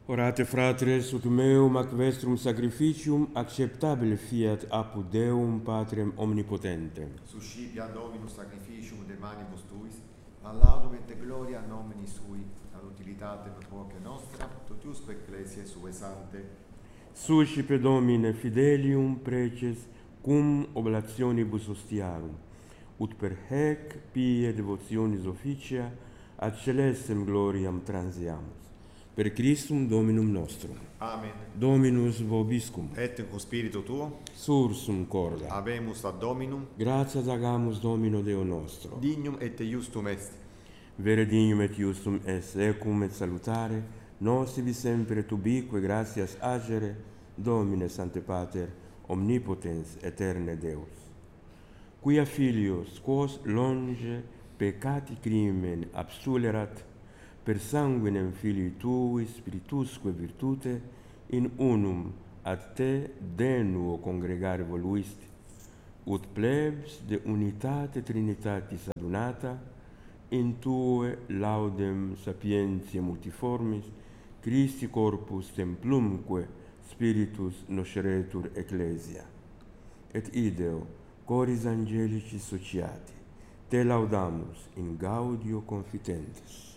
Orate fratres, ut meum ac vestrum sacrificium acceptabile fiat apud Deum Patrem omnipotentem. Suscipia Dominus sacrificium de manibus tuis, ad laudum et gloria nomini sui, ad utilitatem quoque nostra, totiusque ecclesiae sue sante. Suscipe Domine fidelium preces cum oblationibus ostiarum, ut per haec pie devotionis officia ad celestem gloriam transiamus. Per Christum Dominum nostrum. Amen. Dominus vobiscum. Et cum spiritu tuo, Sursum corda. habemus ad Dominum, Gratias agamus Domino Deo nostro. dignum et iustum est. Vere dignum et iustum est, ecum et salutare, nos ibi sempre tubique gratias agere, Domine Sancte Pater, omnipotens aeterne Deus. Quia filios, quos longe peccati crimen absulerat, per sanguinem Filii Tui, Spiritusque virtute, in unum ad Te denuo congregare voluisti, ut plebs de unitate Trinitatis adunata, in Tue laudem sapientiae multiformis, Christi corpus templumque spiritus nosceretur ecclesia. Et ideo, coris angelici sociati, Te laudamus in gaudio confitentes.